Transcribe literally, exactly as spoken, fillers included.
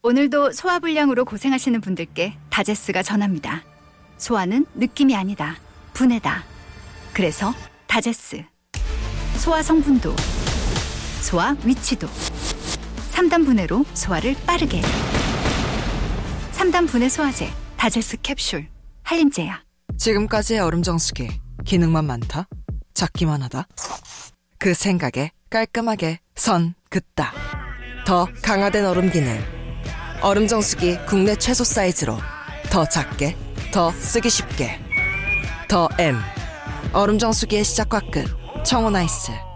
오늘도 소화불량으로 고생하시는 분들께 다제스가 전합니다. 소화는 느낌이 아니다. 분해다. 그래서 다제스. 소화 성분도, 소화 위치도. 삼 단 분해로 소화를 빠르게. 삼 단 분해 소화제 다제스 캡슐. 한림제야. 지금까지의 얼음 정수기 기능만 많다? 작기만 하다? 그 생각에 깔끔하게 선 긋다. 더 강화된 얼음 기능. 얼음 정수기 국내 최소 사이즈로 더 작게, 더 쓰기 쉽게. 더 M. 얼음 정수기의 시작과 끝. 청호나이스.